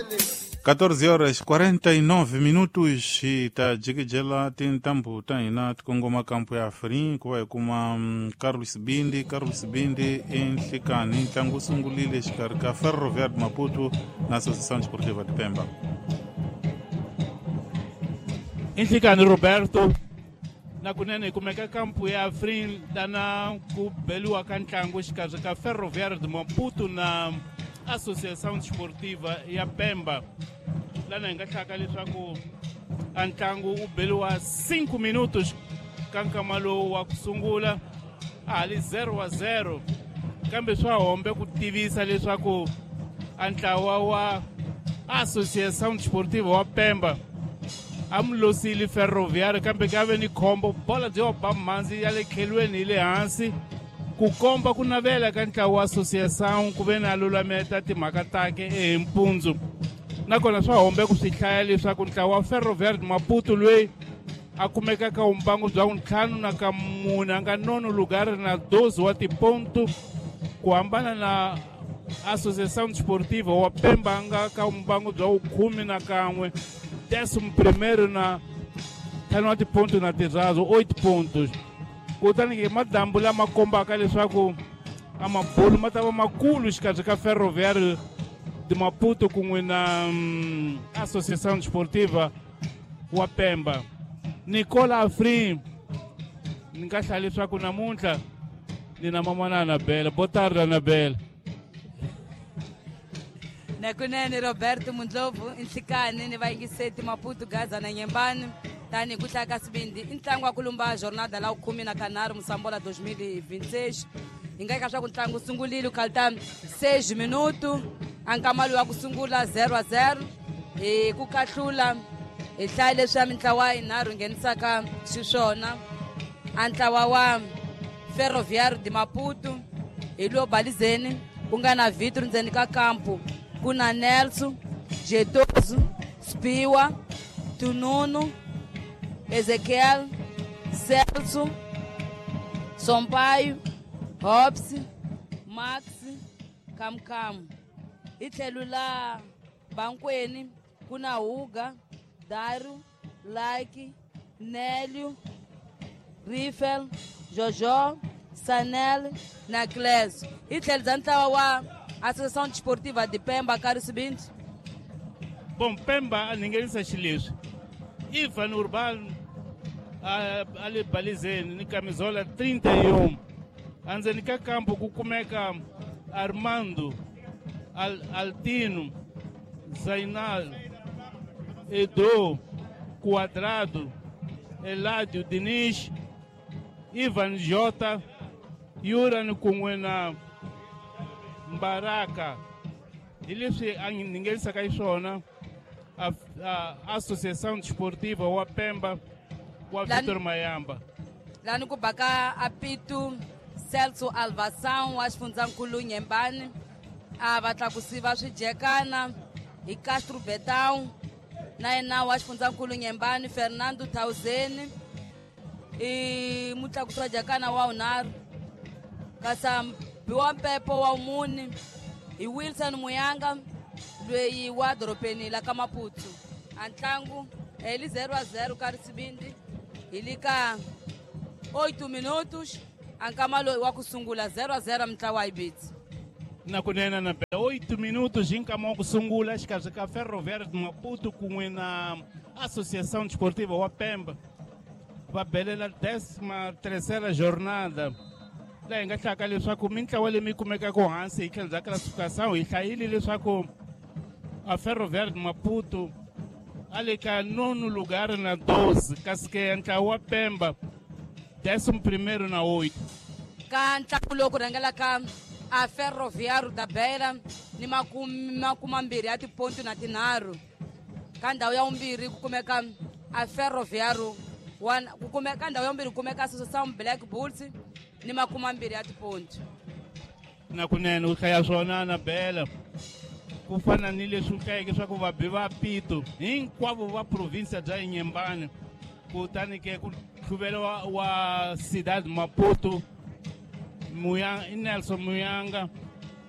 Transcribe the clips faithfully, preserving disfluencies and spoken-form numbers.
catorze horas quarenta e nove minutos e ta jigijela tin tambu ta ina tukongoma kampu ya Afrin kwa kuma um, Carlos Bindi Carlos Bindi em Thikani tangu sungulile shikarika Ferroviário de Maputo na Associação Desportiva de Pemba. Em Thikani, Roberto, na kunene kumeka kampu ya Afrin dana kubelua kantangu shikarika Ferroviário de Maputo na Associação Desportiva ya Pemba. Lá na engataka leswaku antangu ubeliwa cinco minutos kankamalo wa kusungula ali zero a zero kambe swa hombe kutivisa leswaku antawa wa Associação Desportiva wa Pemba amlosili Ferroviário kambe gave ni khombo bola de oba manzi yale khelweni ile hansi kukomba kunavela kantawa associação kuvena lulameta timhaka take empunzu nakona swa hombe ku swihlaya leswaku ntlawa wa Ferroviário de Maputo loyi a kumekaka umbangu bya untlhanu na ka mune a nga nono lugar na doze wa tiponto ku hambana na Associação Desportiva wa Pemba a nga ka umbangu bya ukhumi na kan'we décimo primeiro na ntlhanu wa tiponto na tirazo oito pontos kutani ke madambu lama kombaka leswaku a mabulu ma ta va makulu xikarhi ka Ferroviário de Maputo kun'we na um, Associação Desportiva wa Pemba. Nicola Afrin ni nga hlaya leswaku namuntlha ni na mamana Anabela. Boa tarde, Anabela. Nakunene Roberto Mundlovu Nthikani ni vayingiseti Maputo Gaza na Nyembani tani ku hlaya ka Sibindi i ntlangu wa ku lumba jornada la kumi na kanharhu Musambola dois mil e vinte e seis hi nga eka swa ku ntlangu wu sungulile u khalita seis minutos ankamalo wa ku sungula zero a zero hi ku kahlula hi hlaya leswi ya mitlawa yinharhu nghenisaka xiswona a ntlawa wa Ferroviário de Maputo hi lo balizeni ku nga na Vitro ndzeni ka kampu ku na Nelson Jetoso Spiwa Tununu Ezequiel Celso Sompaio Hobbs Max Kamkam hi tlhelo la bankweni ku na Huga Dario Like Nélio Rifel Jojo Sanel na Clésio hi tlhelo bya ntlawa wa Associação Desportiva de Pemba. Carlos Bindi. Bom, Pemba ninguém sabe leswi Ivan Urbano ali balizeni ni camisola trinta e um andzeni ka kampo ku kumeka Armando Al Altino Zainal Edo Quadrado Eladio Diniz Ivan Jota Yuran kun'we na Mbaraka hi leswi ninguém saka swona a, a Associação Desportiva wa Pemba wa Vitor Mayamba. Lani ku baka apito Celso Alvação wa xifundzakulu Nyembani a vatlakusi va swijekana hi Castro Betão na yena wa xifundzakulu Nyembani Fernando Tauzeni i mutlakusi wa jekana wa unharhu kasa biwa mpepo wa umuni hi Wilson Muyanga lweyi wa doropeni la ka Maputo a ntlangu hi zero a zero Carlos Bindi hi le ka oito minutos ankamalo wa ku sungula zero a zero mintlawa hi biti na kunena na oito minutos hi nkama wa ku sungula xikarhi ka Ferroviário de Maputo kun'we na Associação Desportiva wa Pemba va belela décima terceira jornada la hi nga hlaka leswaku mitlawa leyi mi kumekaka hansi hi tlhelo bya classificação hi hlayile leswaku a Ferroviário de Maputo a le ka nono lugar na doze kasi ke ntlawa wa Pemba décimo primeiro na oito ka ntlangu lowu ku rhangela ka a Ferroviário da Beira ni makumambirhi ya tiponto na tinharhu ka ndhawu ya vumbirhi ku kumeka a Ferroviário ku kumeka ndhawu ya vumbirhi ku kumeka Associação Black Bulls ni makumambirhi ya tiponto na kunene u hlaya swona na Bela ku fana ni leswi u hlayeke swa ku vabi va Pito hinkwavo va provincia bya Nyembani kutani ke ku hluvela wa, wa Cidade Maputo Muyanga, Nelson Muyanga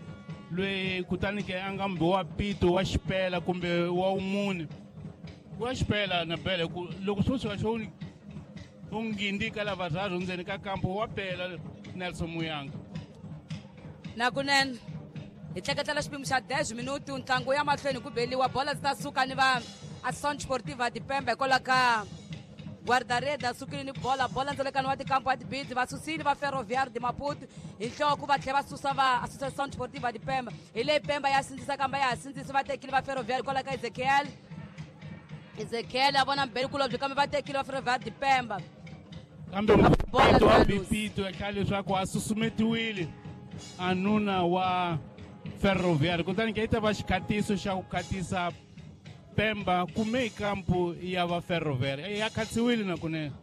loyi kutani ke a nga mbiwa pito wa xipela kumbe wa umune wa xipela na bele loko swo swa xo u ngindi ka lava zazwo ndzeni ka kampo wa pela Nelson Muyanga. Nakunene hi tleketlela xipimo xa dez minuti ntlangu ya mahlweni ku beliwa bola zita suka ni va Associação Desportiva de Pemba hikwalaho ka Guarda-Rede sukile ni bola bola ndzelekani wa tikampo wa tibidi va susile va Ferroviário de Maputo hi nhloko va tlhela va susa va Associação Desportiva de Pemba hi leyi Pemba ya sindzisa kamba ya ha sindzisi va tekile va Ferroviário hikwalaho ka Ezekiel Ezekiel ya vona mbeli kulobye kambe va tekile va Ferroviário de Pemba kambe mpito wa bipito ya hlaya leswaku a susumetiwile a nuna wa Ferroviário kutani ke yi ta va xikhatiso xa ku khatisa Pemba kume kampo ya va Ferroviário ya khatsiwile na kunene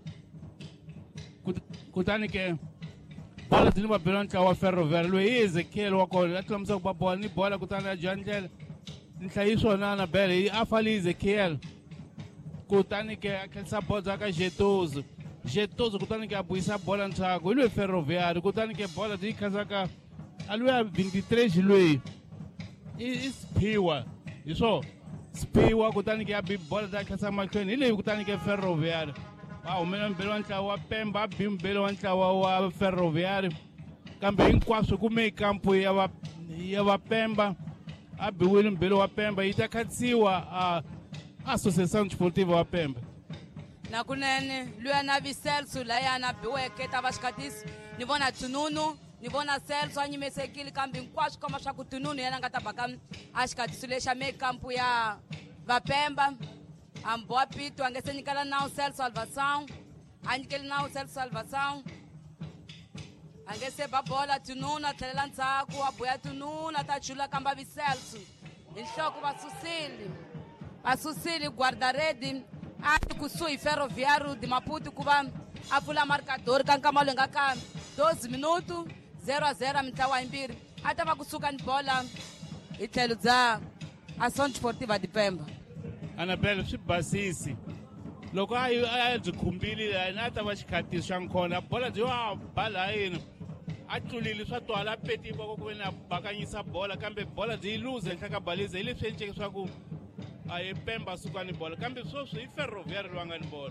kutani ke bola dzini va bela ntlawa wa Ferroviário loyi hi Ezekiel wa kona a tlamisaka ba bola ni bola kutani ya dya ndlela nhlayiso na na bele a fali Ezekiel kutani ke a khelisa bola ka Jetozo Jetozo kutani ke a buyisa bola ntsako hi loyi Ferroviário kutani ke bola byi khazaka a loyi ya twenty-three loyi i Sphiwa hi swona Sphiwa kutani ke ya bi bola ta khasa mahlweni hi leyi kutani ke Ferroviário va humela mbele wa ntlawa wa Pemba a bi mbele wa ntlawa wa Ferroviário kambe hinkwaswo kume kampo ya va ya va Pemba a biwile mbele wa Pemba yi ta khatsiwa a Associação Desportiva wa Pemba. Nakunene luya na Vicelso laya na biweke ta va xikhatisi ni vona Tununu ni vona Celso a nyimesekile kambe hinkwaswo kama swa ku Tununu yena nga ta baka a xikhatisi lexi a me kampo ya Vapemba a mboha pito a nge se nyikela nawu Celso Salvação a nyikeli nawu Celso Salvação a nge se ba bola Tununu a tlhelela ndzhaku a boya Tununu a ta chula kamba Vicelso hi nhloko va susile va susile Guarda-Rede a ri kusuhi Ferroviário de Maputo ku va a pfula marcador ka nkama loyi nga ka doze minuto zero a zero mitlawa yimbirhi a ta va kusuka ni bola hi tlhelo bya Associação Desportiva de Pemba. Anabela swi basisi loko a a byi khumbile yena a ta va xikhatiso xa nkhona bola byi wa bala yini a tlulile swa twala peti voko ku ve ni a bakanyisa bola kambe bola byi yi luza henhla ka baliza hi leswi endleke leswaku a hi Pemba a suka ni bola kambe sweswi hi Ferroviário loyi a nga ni bola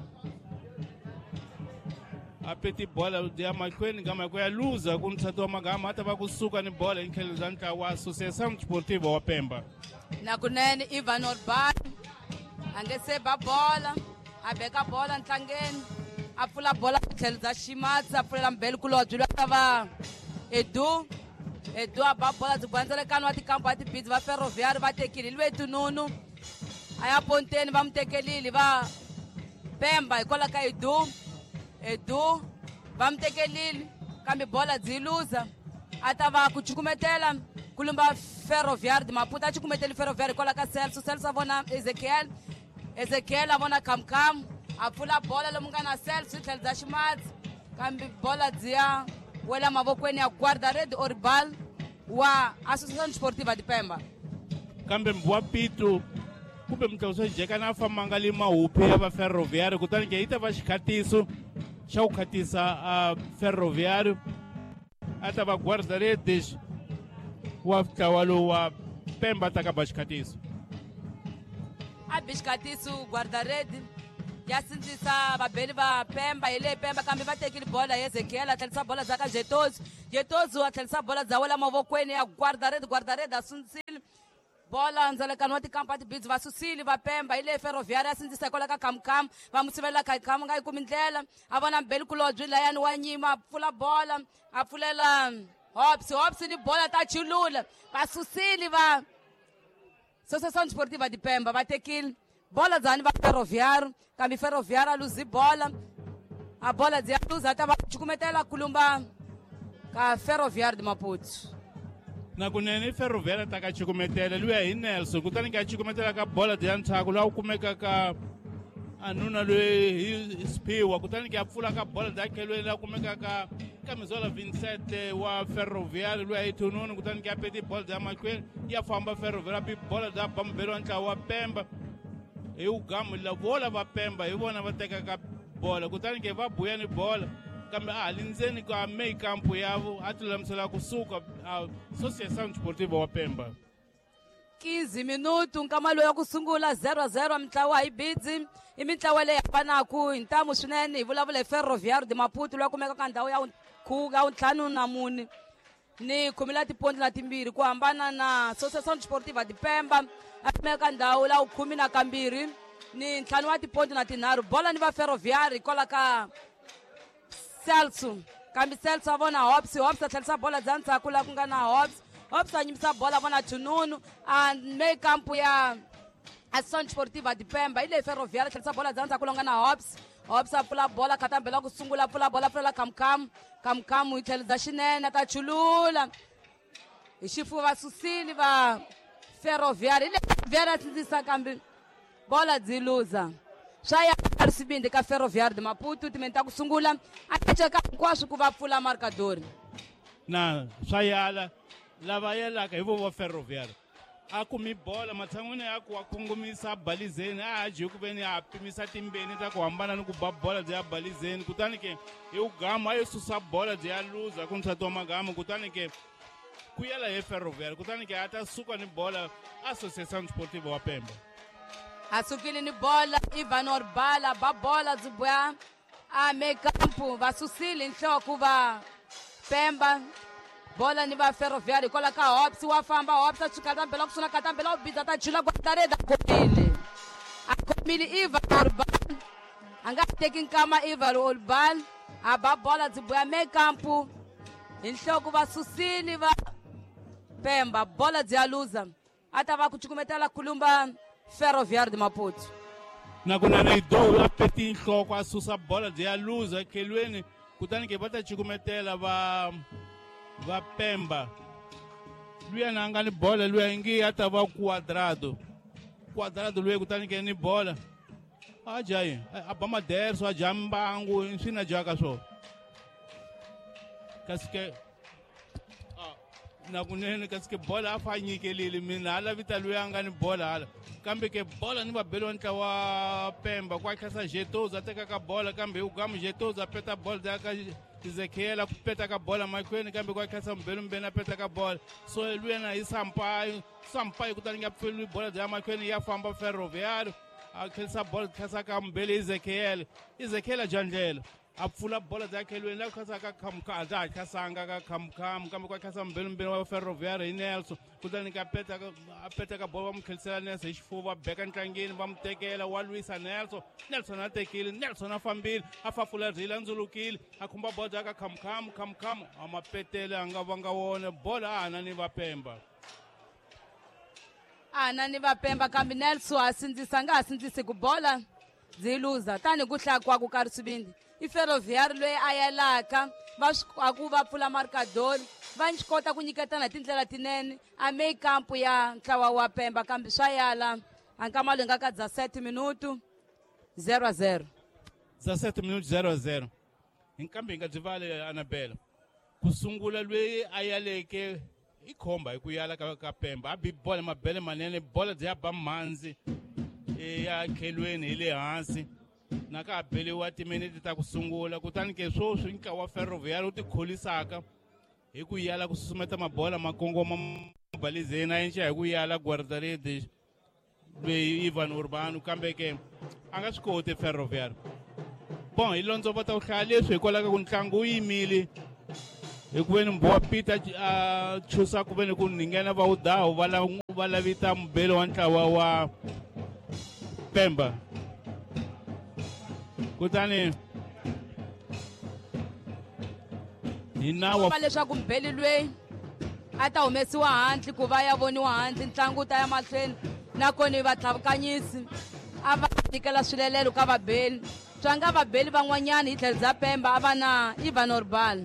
a peti bola ya mahlweni ngama ya ku ya luza ku nsati wa magama a ta va kusuka ni bola hi tlhelo bya ntlawa wa Associação Desportiva wa Pemba. Nakunene Ivan Orban a nge se ba bola a beka bola ntlangeni a pfula bola hi tlhelo bya Ximatsi a pfulela mbele kulobye loyi a ta va Edu Edu a ba bola byi gwanzelekani wa tikampo wa tibidi va Ferroviário va tekile hi loyi Tununu a ya ponteni va mu tekelile va Pemba hikwalaho ka Edu Edu va mu tekelile kambe bola byi luza a ta va ku cukumetela ku lumba Ferroviário de Maputo a cukumeteli Ferroviário hikwalaho ka Celso Celso a vona Ezekiel Ezekiel a vona Kamkam a pfula bola lomu nga na Celso hi tlhelo bya Ximatsi kambe bola byi ya wela mavokweni ya Guarda-Rede Oribal wa Associação Desportiva de Pemba kambe mbuwa pito kumbe mutlakuso jeka na fambanga le mahupi ya va Ferroviário kutani ke yi ta va xikhatiso xa ku khatisa a Ferroviário a ta va Guarda-Rede wa ntlawa lowu wa Pemba ta ka ba xikhatiso a bi xikhatisi Guarda-Rede ya sindzisa vabeli va Pemba hi leyi Pemba kambe va tekile bola hi Ezekiel a tlherisa bola bya ka Jetozo Jetozo a tlherisa bola bya wela mavokweni ya Guarda-Rede Guarda-Rede a sindzisile bola ndzelekani wa tikampo wa tibidi va susile va Pemba hi leyi Ferroviário a sindzisa hikwalaho ka Kamkam va mu sivelela Kamkam nga yi kumi ndlela a vona mbeli kulobye layani wa nyima a pfula bola a pfulela Hops Hops ni bola ta chulula va susile va Associação Desportiva de Pemba va tekile bola dzani va Ferroviário kambe Ferroviário a luzi bola a bola byi ya luza a ta va cukumetela ku lumba ka Ferroviário de Maputo na kunene Ferroviário ta ka cukumetela luya hi Nelson kutani ke a cukumetela ka bola bya ntshaku laha ku kumeka ka a nuna loyi hi Sphiwa kutani ke a pfula ka bola bya khelweni laha kumeka ka Camisola Vincent wa Ferroviário luya hi Tununu kutani ke a peti bola bya mahlweni ya famba Ferroviário bi bola bya ba mbele wa ntlawa wa Pemba hi ugamu la vola va Pemba hi vona va tekaka bola kutani ke va buya ni bola kambe ali ndzeni ka main camp yavo a ti lulamisela kusuka associação desportiva wa Pemba. quinze minutos nkama loyi ya ku sungula zero a zero mitlawa hi bidzi i mitlawa leyi hambanaku hi ntamu swinene hi vulavula hi Ferroviário de Maputo loyi kumeka ka ndhawu ya khuga ntlhanu na mune ni khume la tipondi na timbirhi ku hambana na associação desportiva de Pemba a kumeka ka ndhawu la khume na kambirhi ni ntlhanu wa tipondi na tinharhu bola ni va Ferroviário kola ka Celso kambe Celso a vona Hobbs Hobbs a tlherisa bola dzani tsaku la ku nga na Hobbs Hobbs a nyimisa bola vona Tununu a meio campo ya Associação Desportiva de Pemba ile Ferroviário tlherisa bola dzani tsaku la ku nga na Hobbs Hobbs a pfula bola katambela ku sungula pfula bola pfula kamkam kamkam hi tlhelisa xinene ta chulula hi xifuva susini va Ferroviário ile Ferroviário a sindzisa kambe bola dzi luza swa ya Sibindi ka Ferroviário de Maputo timenta ku sungula a cheka hinkwaswo ku va pfula marcador na swa yala lava yelaka hi vo va Ferroviário a kumi bola matshan'wini ya ku wa kongomisa balizeni a haji ku veni a pimisa timbeni ta ku hambana ni ku ba bola bya balizeni kutani ke hi ugama a susa bola bya luza ku nsati wa magama kutani ke ku yela hi Ferroviário kutani ke a ta suka ni bola Associação Desportiva wa Pemba a sukile ni bola Ivan Orbala ba bola dzibwa a meio campo va susile nhloko va Pemba bola ni va Ferroviário kola ka Hobbs wa famba Hobbs a chuka tambela ku suna katambela u biza ta chula kwatare da komile a komile Ivan Orbala anga taking kama Ivan Orbala a ba bola dzibwa meio campo nhloko va susile va Pemba bola dzialuza atava ku chukumetela kulumba Ferroviário de Maputo na kuna na ido a peti nhloko a susa bola bya luza kelweni kutani ke va ta chikumetela va va Pemba luya na nga ni bola luya ngi a ta va quadrado quadrado luya kutani ke ni bola a jayi a ba maderso a ja mbangu swi na jaka swo kasi ke na kunene kasi ke bola a fa nyikelile mina hala vita luya nga ni bola hala kambe ke bola ni babeli wa ntla wa Pemba kwa khasa Jetoza teka ka bola kambe ugama Jetoza peta bola daka Ezekiel ku peta ka bola makwene kambe kwa khasa mbelu mbena peta ka bola so luya na isampayo sampayo kutani nga pfelu bola ya makwene ya famba Ferroviário a khasa bola khasa ka mbele Ezekiel Ezekiel jandlela a pfula bola zakhe lweni la khasa ka khamka za khasanga ka khamkham kambe kwa khasa mbelu mbena wa Ferroviário hi Nelson kutani ka peta ka a peta ka bola va mukhelisela Nelson hi xifuva beka ntlangeni va mutekela wa Luisa Nelson Nelson a tekile Nelson a fambile a fafula rhila ndzulukile a khumba bola ka khamkham khamkham a mapetele a nga vanga wona bola a hana ni va Pemba ana ni va Pemba kambe Nelson a sindzisa nga a sindzisi ku bola dziluza tani ku hlakwa ku karhi swibindi i Ferroviário loyi a yelaka va swi ku va pfula marcador va swi kota ku nyiketana hi tindlela tinene a meio campo ya ntlawa wa Pemba kambe swa yala a nkama loyi nga ka dezasete minuto zero a zero dezasete minutos zero a zero hi kambe hi nga byi vali Anabela ku sungula loyi a yaleke i khomba hi ku yala ka ka Pemba a bi bola mabele manene bola bya ba mhandzi ya khelweni hi le hansi na ka beliwa timiniti ta ku sungula kutani ke swo swi ntlawa Ferroviário u ti kholisaka hi ku yala ku susumeta mabola makongoma mabalizeni a yenxa hi ku yala Guardarete loyi Ivan Urbano kambe ke a nga swi koti Ferroviário bon hi londzo va ta ku hlaya leswi hikwalaho ka ku ntlangu wu yimile hi ku veni mbowa Peter a chusa ku veni ku ninghena va wu dawu va lavita mbelo wa ntlawa wa Pemba kutani hi nawu va leswaku mbeli loyi a ta humesiwa handle ku va ya voniwa handle ntlangu ta ya mahlweni nakona va tlhavukanyisi a va nyikela swilelelo ka vabeli swa nga vabeli van'wanyana hi tlhelo bya Pemba a va na Ivan Orbala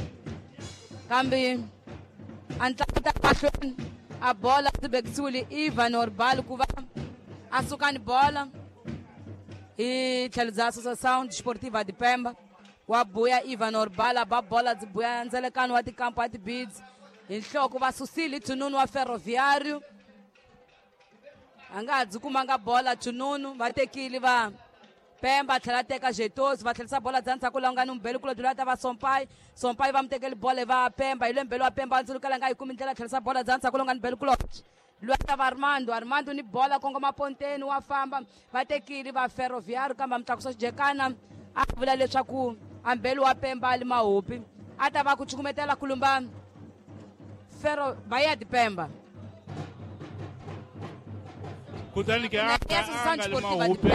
kambe a ntlangu ta mahlweni a bola byi bekisiwile Ivan Orbala ku va a suka ni bola hi tlhelo bya Associação Desportiva de Pemba wa buya Ivan Orbala ba bola byi buya ndzelekano wa tikampo wa tibids hi nhloko va susile Tununu wa Ferroviário a nga ha byi kumanga bola Tununu va tekile va Pemba tlhela teka Jetosi va tlhelisa bola dzana ndzhaku laha ku nga ni Mbhelu kulo dlula ta va Sompayi Sompayi va mu tekeli bola va Pemba hi le Mbhelu wa Pemba ndzilukela nga yi kumi ndlela tlhelisa bola dzana ndzhaku laha ku nga ni Mbhelu kulo luya ta va Armando Armando ni bola kongoma ponteni wa famba va tekili va Ferroviário kambe Mtlakusa Xijekana a vula leswaku a Mbhelu wa Pemba ali mahopi a ta va ku cukumetela khulumba Ferro Bayadi Pemba kutani ke anga le mahopi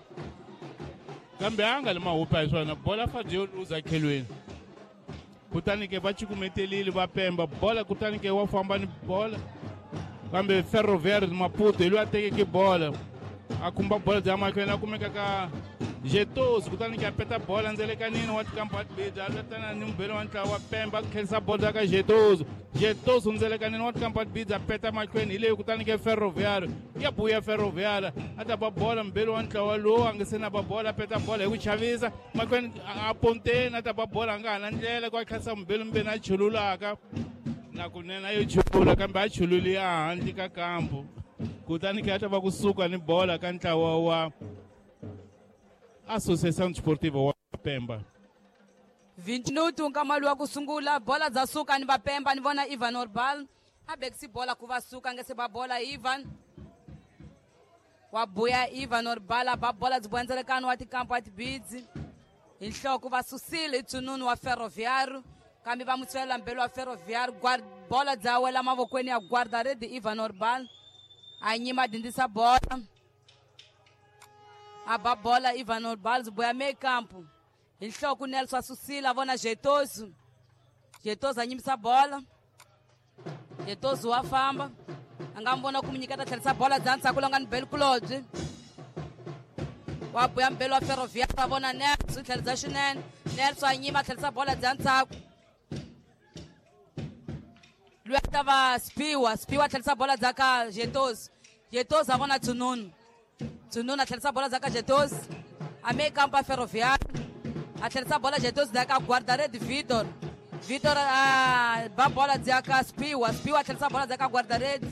kambe anga le mahopi a hi swona bola fadi yo luza khelweni kutani ke va cukumetelile va Pemba bola kutani ke wa famba ni bola kambe Ferroviário de Maputo ele ateke bola a kumba bola de amakwena kumeka ka Jetosi kutani ke apeta bola ndzele kanini wa tikampo atibidza aletana ni Mbhelu wa ntlawa wa Pemba khelisa bola ka Jetosi Jetosi ndzele kanini wa tikampo atibidza apeta makwena ile kutani ke Ferroviário ya buya Ferroviário ata ba bola Mbhelu wa ntlawa lo angesena ba bola apeta bola hi ku chavisa makwena a ponteni ata ba bola nga na ndlela kwa khelisa Mbhelu mbena chululaka na kunena yo chula kambe a chululi ehandle ka kampo kutani ke a ta va kusuka ni bola ka ntlawa wa Associação Desportiva wa Pemba vinte minutos nkamalo wa ku sungula bola za suka ni va Pemba ni vona Ivan Orbal a bekisi bola ku va suka ngese ba bola Ivan wa buya Ivan Orbal a ba bola dzibwenzelekani wa tikampo atibidzi hi nhloko va susile hi Tsununu wa Ferroviário kambe va mutswela Mbhelu wa Ferroviário bola dza wela mavokweni ya guarda redi Ivan Orbal a nyima dindisa bola a ba bola Ivan Orbal ziboya meio campo hi nhloko Nelson a susile a vona Jetosi Jetosi a nyimisa bola Jetosi wa famba a nga mi vona ku mi nyiketa tlherisa bola dza ntshaku longa ni Mbhelu kulobye wa buya Mbhelu wa Ferroviário a vona Nelson tlherisa xinene Nelson a nyima a tlherisa bola dza ntshaku luya ta va Spiwa Spiwa a tlherisa bola dza ka Jetosi Jetosi a vona Tsununu Tsununu a tlherisa bola dza ka Jetosi a meio campo a Ferroviário a tlherisa bola Jetosi dza ka guarda-rede Vitor Vitor a ba bola dza ka Spiwa Spiwa a tlherisa bola dza ka guarda-rede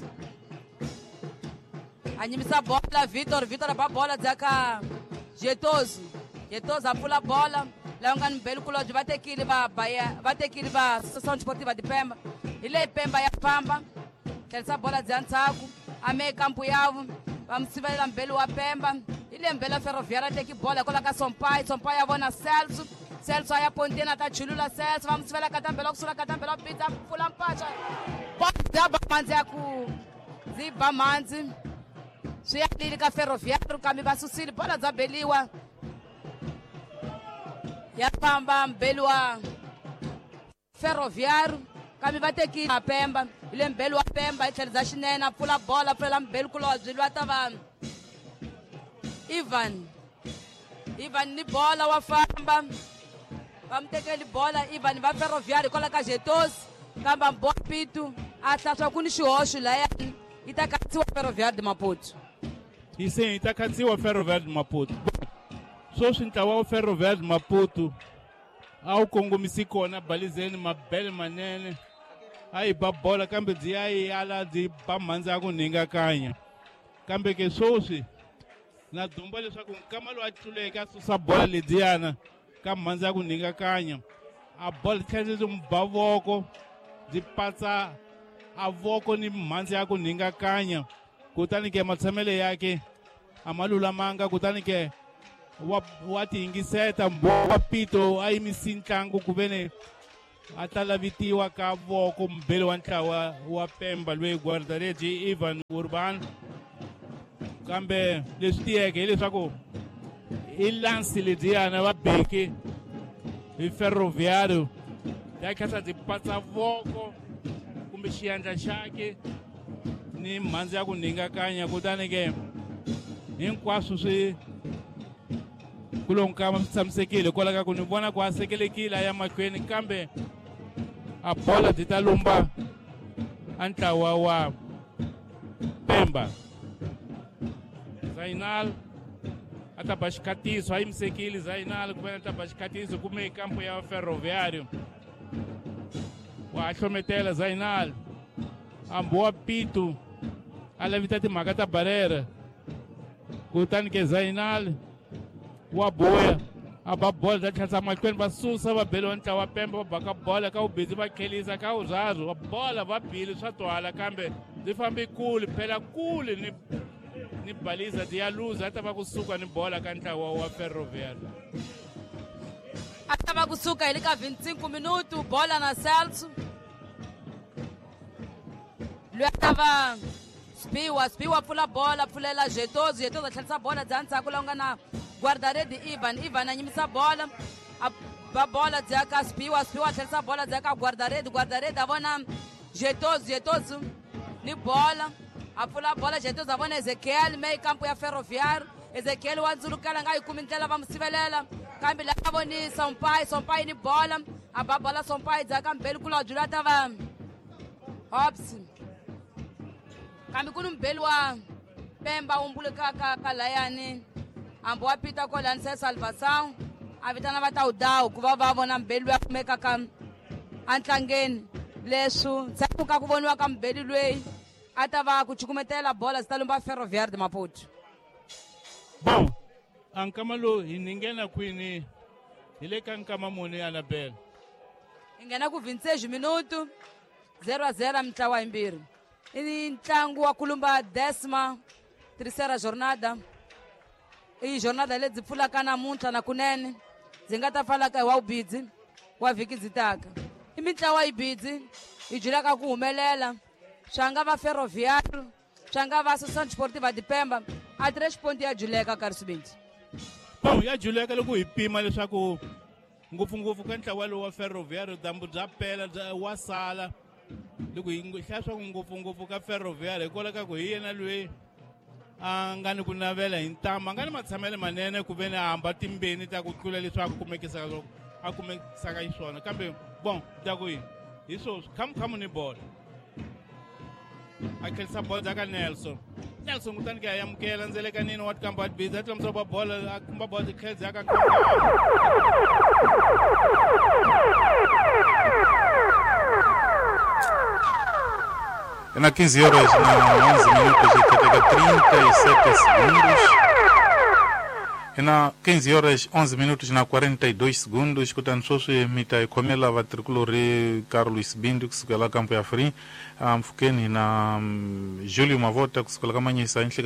a nyimisa bola Vitor Vitor a ba bola dza ka Jetosi Jetosi a pfula bola laha ku nga ni Mbhelu kulobye va tekile va Bahia va tekile va Associação Desportiva de Pemba hi leyi Pemba ya famba tlherisa bola dza ntshaku a meio campo yavo va mu sivelela Mbhelu wa Pemba hi le Mbhelu wa Ferroviário a teki bola hikwalaho ka Sompayi Sompayi a vona Celso Celso a ya ponteni a ta chulula Celso va mu sivela Katambhela wa kusula Katambhela wa bidza a pfula mpacha bola dza ba mandzi ya ku zi ba mandzi swi yalile ka Ferroviário kambe va susile bola dza beliwa ya famba Mbhelu wa Ferroviário kambe va tekile a Pemba hi le Mbhelu wa Pemba hi tlherisa xinene a pfula bola a pfulela Mbhelu kulobye luya ta va Ivan Ivan ni bola wa famba va mu tekeli bola Ivan va Ferroviário hikwalaho ka Jetosi kambe a boha pitu a hlaswa ku ni xihoxo layani yi ta katsiwa Ferroviário de Maputo hi se yi ta katsiwa Ferroviário de Maputo sweswi ntlawa wa Ferroviário de Maputo a wu kongomisi kona balizeni mabele manene a yi ba bola kambe byi ya yi ala byi ba mhandzi ya ku nhingakanya kambe ke sweswi na dumba leswaku nkama lowu a tluleke a susa bola lediyana ka mhandzi ya ku nhingakanya a bola tlhela byi mu ba voko byi patsa a voko ni mhandzi ya ku nhingakanya kutani ke matshamelo yake a ma lulamanga kutani ke wa wa tiyingiseta wa Pito a yimisi ntlangu ku veni a ta lavitiwa ka voko Mbhelu wa ntlawa wa Pemba loyi guarda-rede Ivan Urban kambe leswi tiyeke hileswaku i lansi lediyana va beke hi Ferroviário ya khasa byi patsa voko kumbe xiyandla xake ni mhandzi ya ku nhingakanya kutani ke hinkwaswo swi kulonkama swi tshamisekile hikwalaho ka ku ni vona ku a sekelekile a ya mahlweni kambe a bola byi ta lumba a ntlawa wa Pemba Zainal a ta ba xikatiso a yimisekile Zainal ku veni a ta ba xikatiso kume hi kampo ya Ferroviário wa hlometela Zainal a boha Pito a lavita timhaka ta barera kutani ke Zainal wa boya aba bola da tlhatsa mahlweni va susa va beli wa ntlawa pembe va baka bola ka ubhizi va khelisa ka uzazo va bola va bili swa twala kambe byi fambi kule phela kule ni ni baliza ti ya luza ta va kusuka ni bola ka ntlawa wa Ferroviário a tava kusuka ile ka vinte e cinco minutos bola na Celso lui tava spiwa spiwa pfula bola pfulela Jetoso Jetoso a tlherisa bola dzanisa ku longa na guarda-rede Ivan Ivan a nyimisa bola a ba bola dzaka spiwa spiwa a tlherisa bola dzaka guarda-rede guarda-rede a vona Jetoso Jetoso ni bola a pfula bola Jetoso a vona Ezequiel meio campo ya Ferroviário Ezequiel wa ndzulukela nga yi kumi ndlela va mu sivelela kambe la a voni Sampaio Sampaio ni bola a ba bola Sampaio dzaka mbeli kula jula tava Hobbs kambe ku ni mbeli wa Pemba umbule ka ka ka layani ambo wa pita ko lanse Salvação a vitana va ta udawu ku va va vona mbeli ya kumeka ka antlangeni leswi ntsena ka ku voniwa ka mbeli lweyi a ta va ku cukumetela bola zita lomba Ferroviário de Maputo. Bom, a nkama lowu hi nghena kwini hi le ka nkama muni Anabela? Hi nghena ku vinte e seis minutos zero a zero mitlawa yimbirhi i ntlangu wa kulumba décima terceira jornada i jornada leyi pfulaka namuntlha na kunene ndzi nga ta pfalaka hi wa ubidzi wa vhiki dzi taka i mitlawa yibidzi hi julaka ku humelela swa nga va Ferroviário swa nga va Associação Desportiva de Pemba a três pontos ya juleka Karisbindi. Bom, ya juleka loko hi pima leswaku ngopfungopfu ka ntlawa lowu wa Ferroviário dyambu bya pela wa sala loko hi hlaya swaku ngopfungopfu ka Ferroviário hikwalaho ka ku hi yena loyi a nga ni ku navela hi ntama a nga ni matshamelo manene ku ve ni a hamba timbeni ta ku tlula leswaku kumekisaka loko a kumekisaka xiswona kambe bon ta ku hi hi swoswi khamukhamu ni bola a khelisa bola dzaka Nelson Nelson kutani ke a yamukela ndzele ka nini wa tikambo a tibhizi a tlamusa ba bola a kumba bola tikhele dzaka na quinze horas na onze minutos e trinta e sete segundos. E na quinze horas onze minutos na quarenta e dois segundos, portanto, só se mita e comela va tricolore Carlos Bindi kusukela campo ya Free, um, fukeni na um, Júlio Mavota kusukela kamanyisa